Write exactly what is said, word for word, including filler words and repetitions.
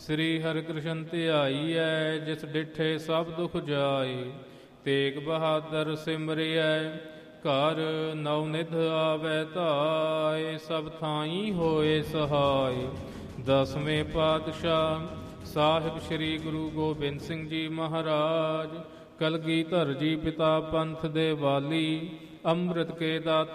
ਸ੍ਰੀ ਹਰਿਕ੍ਰਿਸ਼ਨ ਧਿਆਈਐ, ਜਿਸ ਡਿਠੇ ਸਭ ਦੁਖ ਜਾਏ। ਤੇਗ ਬਹਾਦਰ ਸਿਮਰਿਐ, ਘਰ ਨਵਨਿਧ ਆਵੈ ਧਾਇ। ਸਭ ਥਾਈ ਹੋਏ ਸਹਾਇ। ਦਸਵੇਂ ਪਾਤਸ਼ਾਹ ਸਾਹਿਬ ਸ੍ਰੀ ਗੁਰੂ ਗੋਬਿੰਦ ਸਿੰਘ ਜੀ ਮਹਾਰਾਜ, ਕਲਗੀਧਰ ਜੀ ਪਿਤਾ ਪੰਥ ਦੇ ਵਾਲੀ, ਅੰਮ੍ਰਿਤ ਕੇ ਦਾਤਾ